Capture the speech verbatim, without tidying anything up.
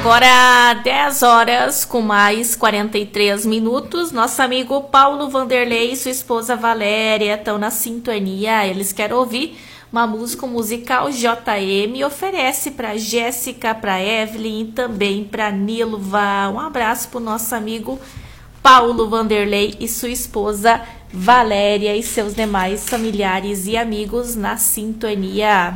Agora dez horas com mais quarenta e três minutos. Nosso amigo Paulo Vanderlei e sua esposa Valéria estão na sintonia. Eles querem ouvir uma música musical. J M oferece para Jéssica, para Evelyn e também para Nilva. Um abraço para o nosso amigo Paulo Vanderlei e sua esposa Valéria e seus demais familiares e amigos na sintonia.